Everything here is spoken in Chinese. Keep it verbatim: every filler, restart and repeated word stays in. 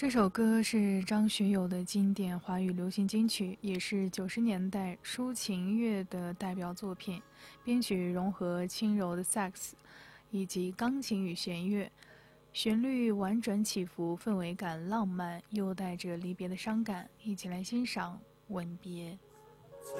这首歌是张学友的经典华语流行金曲，也是九十年代抒情乐的代表作品。编曲融合轻柔的萨克斯以及钢琴与弦乐，旋律婉转起伏，氛围感浪漫，又带着离别的伤感。一起来欣赏《吻别》。